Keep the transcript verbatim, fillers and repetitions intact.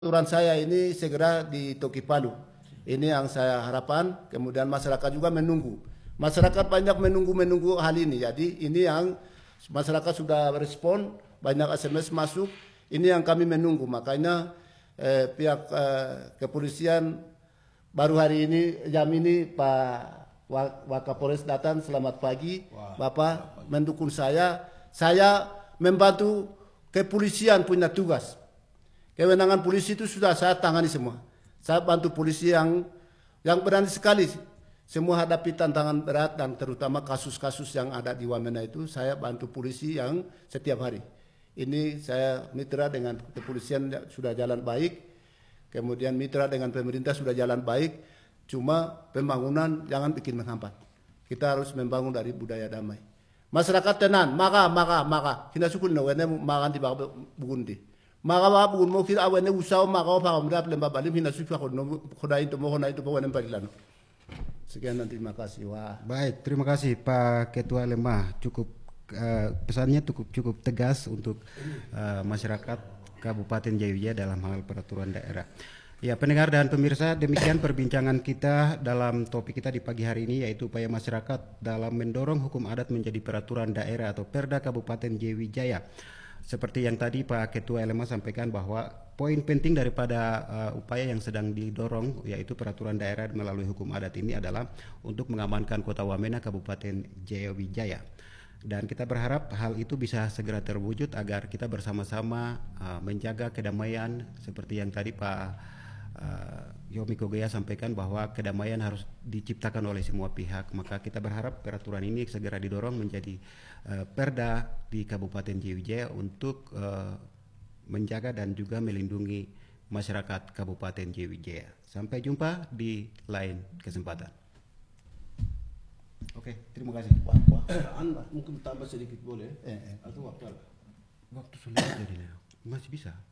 Aturan saya ini segera ditoki palu. Ini yang saya harapkan. Kemudian masyarakat juga menunggu. Masyarakat banyak menunggu-menunggu hal ini. Jadi ini yang masyarakat sudah respon, banyak S M S masuk. Ini yang kami menunggu. Makanya eh, pihak eh, kepolisian baru hari ini jam ini Pak Wakapolres datang. Selamat pagi, Bapak mendukung saya. Saya membantu kepolisian punya tugas. Kewenangan polisi itu sudah saya tangani semua. Saya bantu polisi yang yang berani sekali. Semua hadapi tantangan berat dan terutama kasus-kasus yang ada di Wamena itu saya bantu polisi yang setiap hari. Ini saya mitra dengan kepolisian sudah jalan baik. Kemudian mitra dengan pemerintah sudah jalan baik. Cuma pembangunan jangan bikin menghambat. Kita harus membangun dari budaya damai. Masyarakat tenang, maka maka maka kita syukur no wene makan di Burundi. Maka ba bugun mo kira awene usao maka pa kamda lemba balim hina sufi khono khodai to mo khona itu pokoknya pagilano. Sekian dan terima kasih. Wah. Baik, terima kasih Pak Ketua Lemah. Cukup uh, pesannya cukup cukup tegas untuk uh, masyarakat Kabupaten Jayawiyaya dalam hal peraturan daerah. Ya, pendengar dan pemirsa, demikian perbincangan kita dalam topik kita di pagi hari ini, yaitu upaya masyarakat dalam mendorong hukum adat menjadi peraturan daerah atau Perda Kabupaten Jayawiyaya. Seperti yang tadi Pak Ketua L M A sampaikan bahwa poin penting daripada uh, upaya yang sedang didorong yaitu peraturan daerah melalui hukum adat ini adalah untuk mengamankan Kota Wamena Kabupaten Jayawiyaya. Dan kita berharap hal itu bisa segera terwujud agar kita bersama-sama uh, menjaga kedamaian seperti yang tadi Pak Uh, Yomi Kogoya sampaikan bahwa kedamaian harus diciptakan oleh semua pihak. Maka kita berharap peraturan ini segera didorong menjadi uh, perda di Kabupaten Jayawiyaya untuk uh, menjaga dan juga melindungi masyarakat Kabupaten Jayawiyaya. Sampai jumpa di lain kesempatan. Oke, terima kasih. Wah, wah. Anda mungkin tambah sedikit boleh? Eh, eh. Atau waktu apa? Waktu sudah jadi, masih bisa.